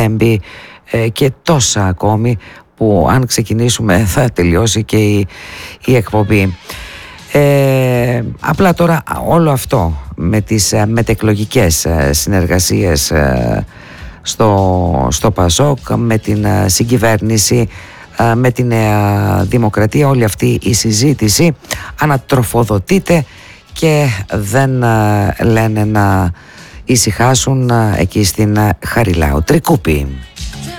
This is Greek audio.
Πέμπη και τόσα ακόμη που αν ξεκινήσουμε θα τελειώσει και η εκπομπή. Απλά τώρα όλο αυτό με τις μετεκλογικές συνεργασίες στο ΠΑΣΟΚ, με την συγκυβέρνηση, με τη Νέα Δημοκρατία, όλη αυτή η συζήτηση ανατροφοδοτείται και δεν λένε να ησυχάσουν εκεί στην Χαριλάου. Τρικούπι.